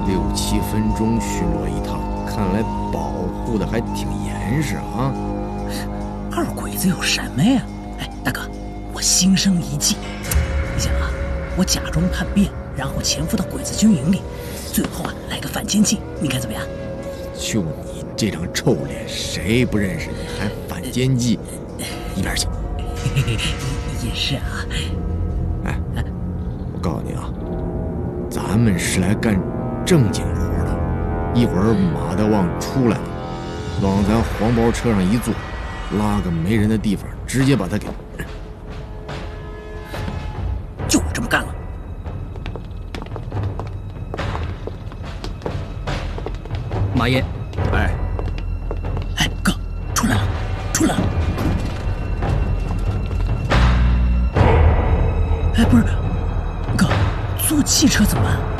6-7分钟巡逻一趟，看来保护的还挺严实啊。 二鬼子有什么呀？哎，大哥，我心生一计。你想啊，我假装叛变，然后潜伏到鬼子军营里，最后来个反间计，你看怎么样？ 就你这张臭脸，谁不认识你还反间计？一边去！ 也是啊。 哎，我告诉你啊，咱们是来干正经活的。一会儿马大旺出来了，往咱黄包车上一坐，拉个没人的地方，直接把他给…… 就我这么干了。 马爷， 哎， 哥，出来了，出来了！哎，不是，哥，坐汽车怎么办？